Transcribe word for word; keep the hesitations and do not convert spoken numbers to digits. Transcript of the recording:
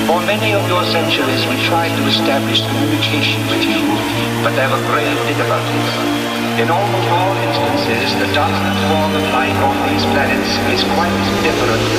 For many of your centuries, we tried to establish communication with you, but there were grave difficulties. In almost all instances, the dominant form of life on these planets is quite different